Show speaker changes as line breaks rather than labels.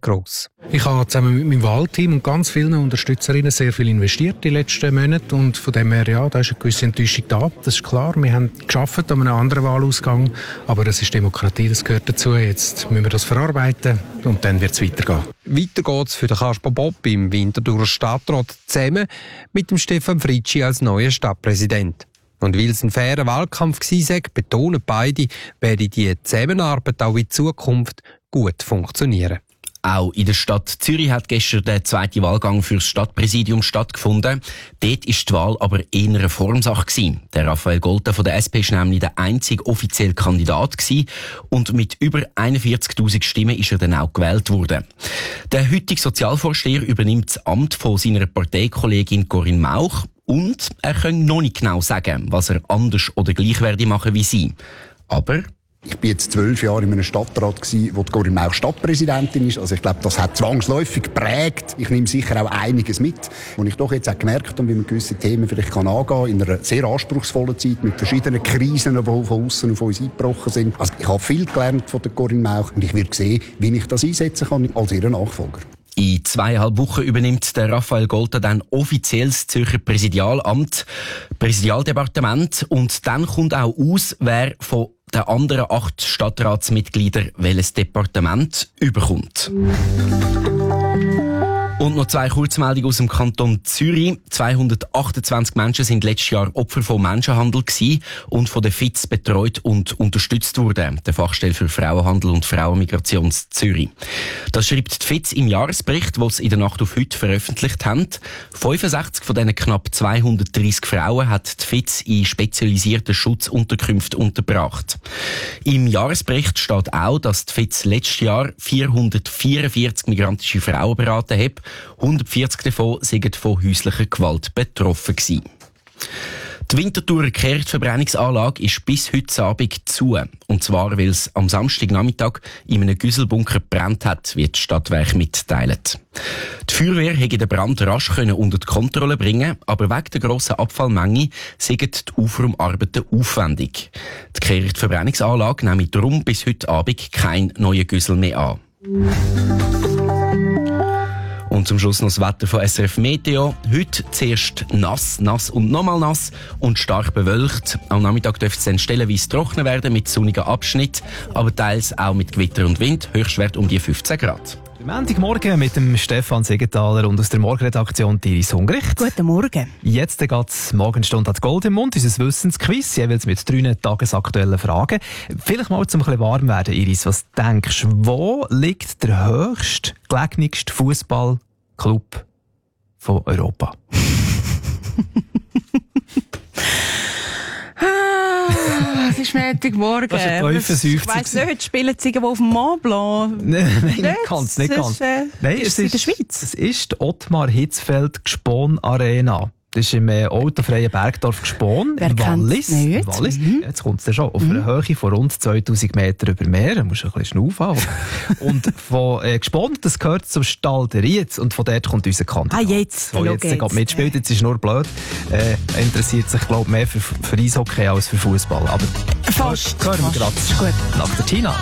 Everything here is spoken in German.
gross.
Ich habe zusammen mit meinem Wahlteam und ganz vielen Unterstützerinnen sehr viel investiert die letzten Monate und von dem her, ja, da ist eine gewisse Enttäuschung da. Das ist klar, wir haben gearbeitet an einem anderen Wahlausgang, aber das ist Demokratie, das gehört dazu. Jetzt müssen wir das verarbeiten und dann wird es weitergehen.
Weiter geht's für den Kasper Bob im Winterthurer Stadtrat zusammen mit dem Stefan Fritschi als neuer Stadtpräsident. Und weil es ein fairer Wahlkampf war, betonen beide, werde die Zusammenarbeit auch in Zukunft gut funktionieren.
Auch in der Stadt Zürich hat gestern der zweite Wahlgang für das Stadtpräsidium stattgefunden. Dort war die Wahl aber eher eine Formsache gewesen. Der Raphael Golter von der SP war nämlich der einzige offizielle Kandidat gewesen und mit über 41.000 Stimmen ist er dann auch gewählt worden. Der heutige Sozialvorsteher übernimmt das Amt von seiner Parteikollegin Corinne Mauch. Und er kann noch nicht genau sagen, was er anders oder gleich werde machen wie sie. Aber
ich bin jetzt 12 Jahre in einem Stadtrat gewesen, wo die Corinne Mauch Stadtpräsidentin ist. Also ich glaube, das hat zwangsläufig geprägt. Ich nehme sicher auch einiges mit. Und ich doch jetzt auch gemerkt habe, wie man gewisse Themen vielleicht angehen kann, in einer sehr anspruchsvollen Zeit, mit verschiedenen Krisen, die von außen auf uns eingebrochen sind. Also ich habe viel gelernt von der Corinne Mauch und ich werde sehen, wie ich das einsetzen kann als ihren Nachfolger.
In 2,5 Wochen übernimmt der Raphael Golter dann offiziell das Zürcher Präsidialdepartement und dann kommt auch aus, wer von den anderen 8 Stadtratsmitgliedern welches Departement überkommt. Und noch 2 Kurzmeldungen aus dem Kanton Zürich. 228 Menschen sind letztes Jahr Opfer von Menschenhandel gewesen und von der FIZ betreut und unterstützt worden, der Fachstelle für Frauenhandel und Frauenmigration Zürich. Das schreibt die FIZ im Jahresbericht, den sie in der Nacht auf heute veröffentlicht haben. 65 von diesen knapp 230 Frauen hat die FIZ in spezialisierten Schutzunterkünften untergebracht. Im Jahresbericht steht auch, dass die FIZ letztes Jahr 444 migrantische Frauen beraten hat. 140 davon sind von häuslicher Gewalt betroffen gewesen. Die Winterthurer Kehrichtverbrennungsanlage ist bis heute Abend zu. Und zwar, weil es am Samstagnachmittag in einem Güsselbunker gebrannt hat, wie die Stadtwerke mitteilen. Die Feuerwehr hätte den Brand rasch unter die Kontrolle bringen, aber wegen der grossen Abfallmenge sind die Aufraumarbeiten aufwendig. Die Kehrichtverbrennungsanlage nimmt darum bis heute Abend kein neuen Güssel mehr an. Und zum Schluss noch das Wetter von SRF Meteo. Heute zuerst nass und nochmal nass und stark bewölkt. Am Nachmittag dürfte es dann stellenweise trockner werden mit sonnigen Abschnitten, aber teils auch mit Gewitter und Wind. Höchstwert um die 15 Grad.
Montagmorgen mit dem Stefan Siegenthaler und aus der Morgenredaktion Iris Hungricht.
Guten Morgen.
Jetzt geht es Morgenstunde an die Gold im Mund, unser Wissensquiz, jeweils mit 3 tagesaktuellen Fragen. Vielleicht mal zum ein bisschen warm werden, Iris. Was denkst du, wo liegt der höchst gelegenste Fußballclub von Europa?
Es ist Montagmorgen.
Das ist ein Teufelsseufzer.
Ich weiss nicht, spielen sie irgendwo auf dem Mont Blanc?
Nein, nicht ganz.
Nein, ist es in der Schweiz?
Es ist die Ottmar Hitzfeld Gspon Arena. Das ist im autofreien Bergdorf Gspon,
Wer
Wallis.
Nicht?
Wallis. Jetzt kommt es schon auf einer Höhe von rund 2000 Meter über Meer. Da musst du ein bisschen schnaufen. Und von Gspon, das gehört zum Stall der Rietz. Und von dort kommt unser Kandidat.
Jetzt.
Der jetzt gerade mitspielt. Jetzt ist nur blöd. Er interessiert sich, glaube ich, mehr für Eishockey als für Fußball. Aber
fast.
hören wir gerade
Ist gut.
nach der Tina.